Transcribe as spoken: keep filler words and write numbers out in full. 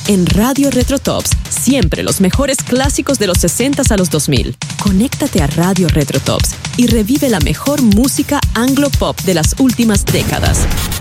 En Radio Retro Tops, siempre los mejores clásicos de los sesenta a los dos mil. Conéctate a Radio Retro Tops y revive la mejor música anglo-pop de las últimas décadas.